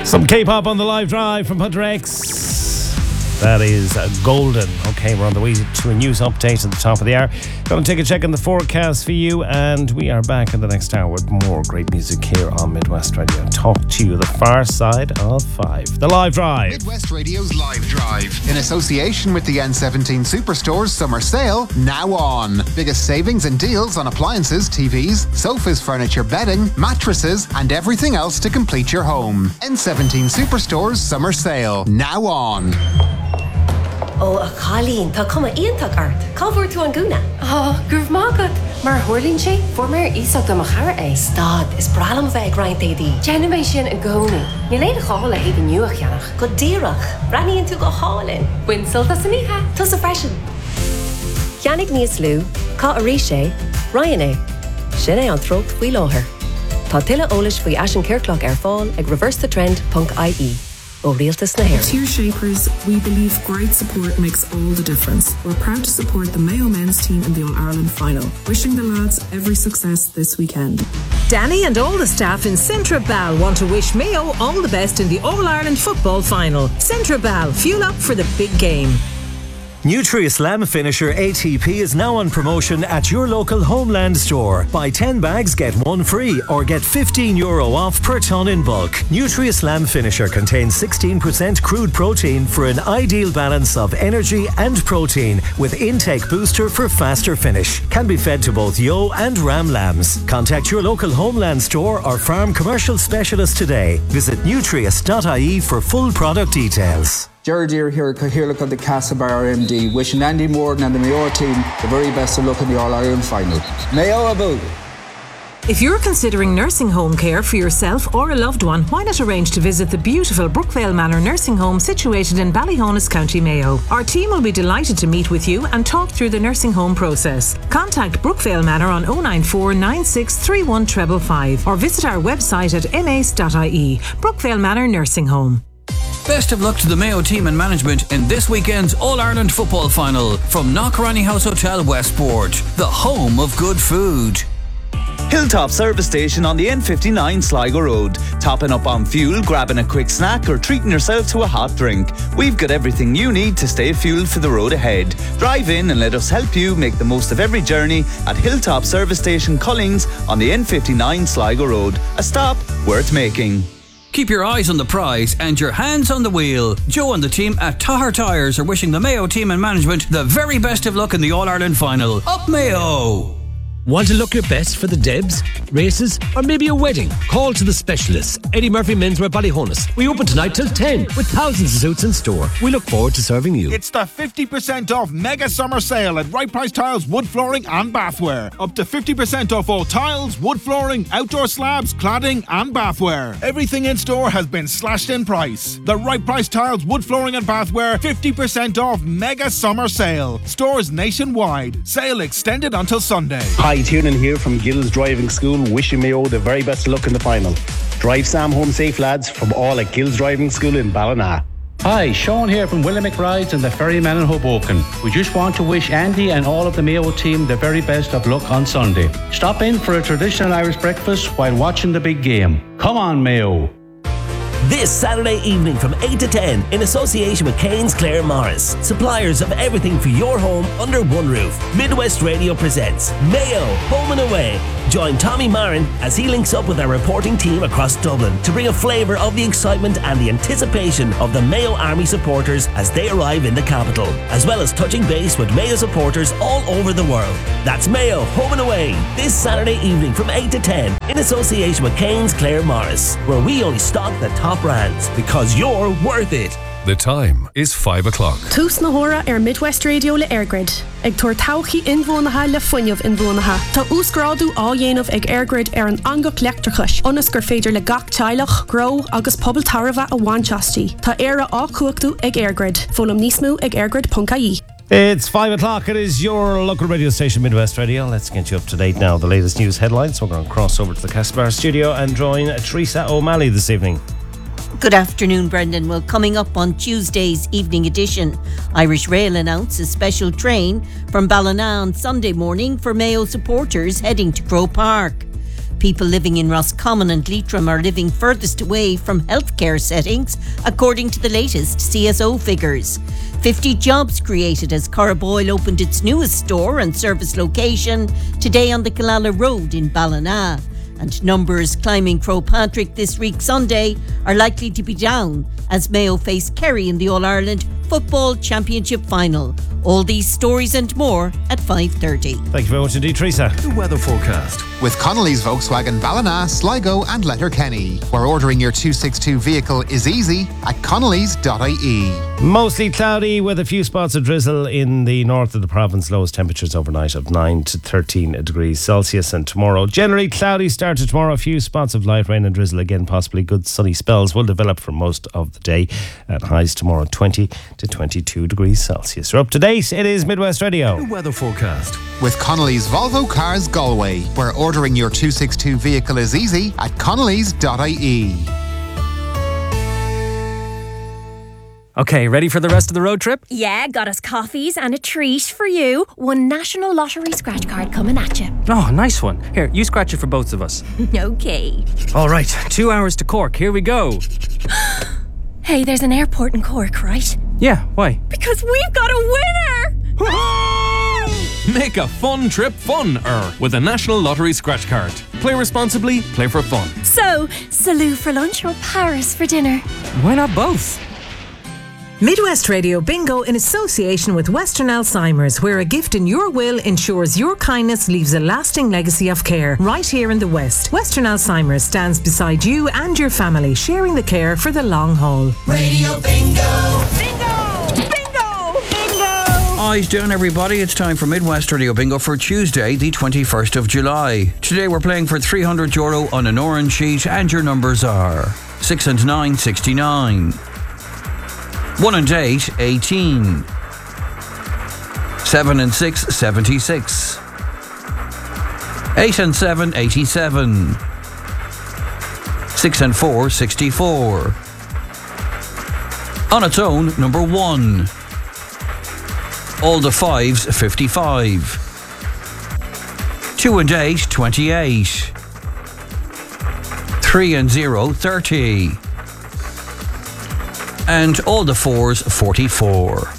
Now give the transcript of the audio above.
Some K-pop on the live drive from Hunter X. That is golden. Okay, we're on the way to a news update at the top of the hour. Going to take a check on the forecast for you, and we are back in the next hour with more great music here on Midwest Radio. Talk to you the far side of 5. The live drive. Midwest Radio's live drive, in association with the N17 Superstore's summer sale, now on. Biggest savings and deals on appliances, TVs, sofas, furniture, bedding, mattresses, and everything else to complete your home. N17 Superstore's summer sale, now on. Oh, Colleen, tá cuma ionntach art. Cábhar tú an gúna? Gurb mágad. Mar thuirlín sé, formar ísach do machara é. Stad, is bralam bheith grind édí. Jenna sin a gcónaí. Ní léad chála héad an nuach cheannach. Go díreach. Ranníonn tú go hálinn. Winsilta san ihe. Tus a freisin. Cheannig níos lú, cá a rí sé, Ryan é. Sin é an trócht faoi láthair. Tá tuile ólis faoi Ashen Kirkloch ar fáil ag reversethetrend.ie. Ó rialtas na hair. Tier Shapers, we believe great support makes all the difference. We're proud to support the Mayo men's team in the All-Ireland final. Wishing the lads every success this weekend. Danny and all the staff in Centra Bal want to wish Mayo all the best in the All-Ireland football final. Centra Bal, fuel up for the big game. Nutri-Slam Finisher ATP is now on promotion at your local Homeland store. Buy 10 bags, get 1 free, or get €15 off per tonne in bulk. Nutri-Slam Finisher contains 16% crude protein for an ideal balance of energy and protein, with intake booster for faster finish. Can be fed to both ewe and ram lambs. Contact your local Homeland store or farm commercial specialist today. Visit nutrius.ie for full product details. Jared here at the Castlebar MD, wishing Andy Morgan and the Mayo team the very best of luck in the All-Ireland final. Mayo about. If you're considering nursing home care for yourself or a loved one, why not arrange to visit the beautiful Brookvale Manor Nursing Home situated in Ballyhonus, County Mayo. Our team will be delighted to meet with you and talk through the nursing home process. Contact Brookvale Manor on 094 9631 555 or visit our website at mace.ie. Brookvale Manor Nursing Home. Best of luck to the Mayo team and management in this weekend's All-Ireland football final from Knockranny House Hotel Westport, the home of good food. Hilltop Service Station on the N59 Sligo Road. Topping up on fuel, grabbing a quick snack or treating yourself to a hot drink. We've got everything you need to stay fueled for the road ahead. Drive in and let us help you make the most of every journey at Hilltop Service Station Cullings on the N59 Sligo Road. A stop worth making. Keep your eyes on the prize and your hands on the wheel. Joe and the team at Tahar Tyres are wishing the Mayo team and management the very best of luck in the All-Ireland final. Up Mayo! Want to look your best for the Debs, races, or maybe a wedding? Call to the specialists. Eddie Murphy Menswear Ballyhonus. We open tonight till 10 with thousands of suits in store. We look forward to serving you. It's the 50% off mega summer sale at Right Price Tiles, wood flooring and bathware. Up to 50% off all tiles, wood flooring, outdoor slabs, cladding and bathware. Everything in store has been slashed in price. The Right Price Tiles, wood flooring and bathware 50% off mega summer sale. Stores nationwide. Sale extended until Sunday. Hi, Tiernan here from Gills Driving School, wishing Mayo the very best luck in the final. Drive Sam home safe, lads, from all at Gills Driving School in Ballina. Hi, Sean here from William McBride's and the Ferryman in Hoboken. We just want to wish Andy and all of the Mayo team the very best of luck on Sunday. Stop in for a traditional Irish breakfast while watching the big game. Come on, Mayo. This Saturday evening from 8 to 10 in association with Kane's Clare Morris, suppliers of everything for your home under one roof. Midwest Radio presents Mayo Home and Away. Join Tommy Marin as he links up with our reporting team across Dublin to bring a flavour of the excitement and the anticipation of the Mayo Army supporters as they arrive in the capital, as well as touching base with Mayo supporters all over the world. That's Mayo Home and Away this Saturday evening from 8 to 10 in association with Kane's Clare Morris, where we only stock the top brands because you're worth it. The time is 5 o'clock. Tús na hora Midwest Radio le Airgrid. Ag tuair tauchaí inbhuanaithe le foiineamh inbhuanaithe. Tá úscráidú á dhéanamh ag Airgrid ar an angach leachtrachais. Ionas gur féidir le gach teilech, gro agus pobal tarbha a bhaintastí. Tá éire á cuachtú ag Airgrid. Fólam níos mó ag airgrid.ie. It's 5 o'clock. It is your local radio station, Midwest Radio. Let's get you up to date now. The latest news headlines. We're going to cross over to the Castlebar studio and join Teresa O'Malley this evening. Good afternoon, Brendan. Well, coming up on Tuesday's evening edition, Irish Rail announces special train from Ballina on Sunday morning for Mayo supporters heading to Croke Park. People living in Roscommon and Leitrim are living furthest away from healthcare settings, according to the latest CSO figures. 50 jobs created as Carraboyle opened its newest store and service location today on the Killala Road in Ballina. And numbers climbing Crowpatrick this week Sunday are likely to be down as Mayo face Kerry in the All-Ireland Football Championship Final. All these stories and more at 5:30. Thank you very much indeed, Teresa. The weather forecast. With Connolly's Volkswagen Ballina, Sligo and Letterkenny, where ordering your 262 vehicle is easy at connellys.ie. Mostly cloudy with a few spots of drizzle in the north of the province. Lowest temperatures overnight of 9 to 13 degrees Celsius. And tomorrow, generally cloudy start to tomorrow. A few spots of light rain and drizzle again. Possibly good sunny spells will develop for most of the day. At highs tomorrow 20 to 22 degrees Celsius. We're up to date. It is Midwest Radio. The weather forecast. With Connolly's Volvo Cars Galway, where ordering your 262 vehicle is easy at connellys.ie. Okay, ready for the rest of the road trip? Yeah, got us coffees and a treat for you. One National Lottery scratch card coming at you. Oh, nice one. Here, you scratch it for both of us. Okay. All right, 2 hours to Cork. Here we go. Hey, there's an airport in Cork, right? Yeah, why? Because we've got a winner! Make a fun trip fun-er with a National Lottery scratch card. Play responsibly, play for fun. So, Salou for lunch or Paris for dinner? Why not both? Midwest Radio Bingo in association with Western Alzheimer's, where a gift in your will ensures your kindness leaves a lasting legacy of care. Right here in the West, Western Alzheimer's stands beside you and your family, sharing the care for the long haul. Radio Bingo! Eyes down, everybody. It's time for Midwest Radio Bingo for Tuesday, the 21st of July. Today we're playing for €300 on an orange sheet, and your numbers are 6 and 9, 69. 1 and 8, 18. 7 and 6, 76. 8 and 7, 87. 6 and 4, 64. On its own, number 1. All the 5s, 55. 2 and 8, 28. 3 and 0, 30. And all the 4s, 44.